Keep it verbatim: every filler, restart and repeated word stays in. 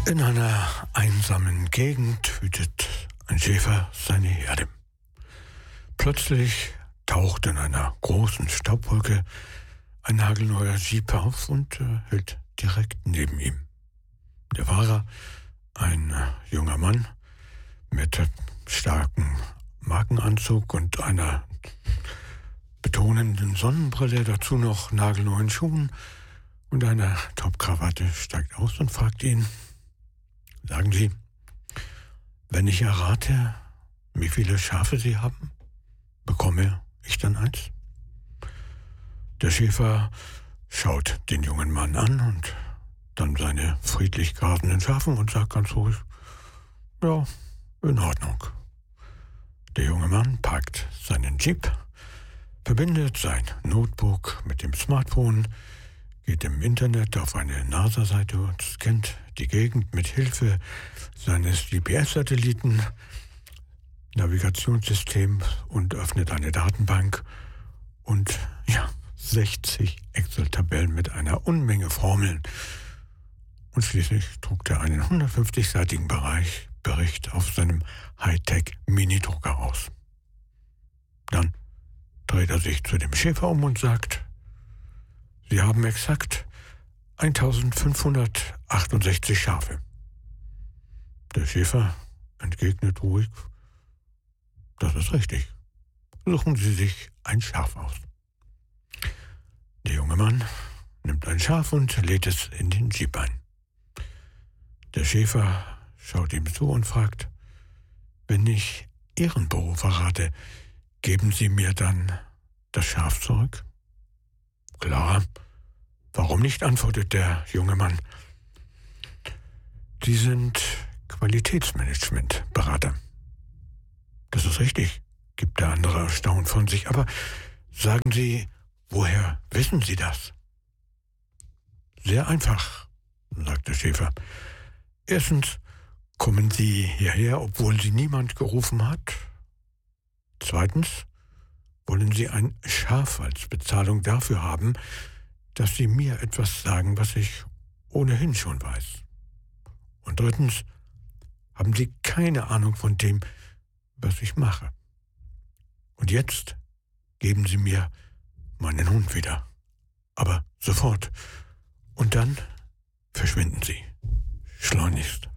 In einer einsamen Gegend hütet ein Schäfer seine Herde. Plötzlich taucht in einer großen Staubwolke ein nagelneuer Jeep auf und äh, hält direkt neben ihm. Der Fahrer, ein äh, junger Mann mit äh, starkem Markenanzug und einer betonenden Sonnenbrille, dazu noch nagelneuen Schuhen und einer Topkrawatte, steigt aus und fragt ihn: Sagen Sie, wenn ich errate, wie viele Schafe Sie haben, bekomme ich dann eins? Der Schäfer schaut den jungen Mann an und dann seine friedlich grasenden Schafe und sagt ganz ruhig: Ja, in Ordnung. Der junge Mann parkt seinen Jeep, verbindet sein Notebook mit dem Smartphone, geht im Internet auf eine NASA-Seite und scannt die Gegend mit Hilfe seines G P S-Satelliten, Navigationssystems und öffnet eine Datenbank und ja, sechzig Excel-Tabellen mit einer Unmenge Formeln. Und schließlich druckt er einen hundertfünfzig-seitigen Bereich Bericht auf seinem Hightech-Minidrucker aus. Dann dreht er sich zu dem Schäfer um und sagt: Sie haben exakt eintausendfünfhundertachtundsechzig Schafe. Der Schäfer entgegnet ruhig: Das ist richtig. Suchen Sie sich ein Schaf aus. Der junge Mann nimmt ein Schaf und lädt es in den Jeep ein. Der Schäfer schaut ihm zu und fragt: Wenn ich Ihren Beruf verrate, geben Sie mir dann das Schaf zurück? Klar. Warum nicht, antwortet der junge Mann. Sie sind Qualitätsmanagementberater. Das ist richtig, gibt der andere erstaunt von sich. Aber sagen Sie, woher wissen Sie das? Sehr einfach, sagt der Schäfer. Erstens kommen Sie hierher, obwohl Sie niemand gerufen hat. Zweitens wollen Sie ein Schaf als Bezahlung dafür haben, dass Sie mir etwas sagen, was ich ohnehin schon weiß. Und drittens haben Sie keine Ahnung von dem, was ich mache. Und jetzt geben Sie mir meinen Hund wieder. Aber sofort. Und dann verschwinden Sie. Schleunigst.